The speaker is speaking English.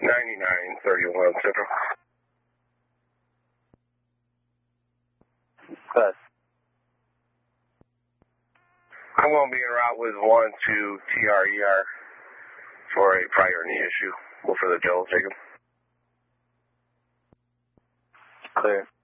9931 Central. Good. I'm going to be en route with 1 to TRER for a prior knee issue. Go for the Jello, Jacob. Clear.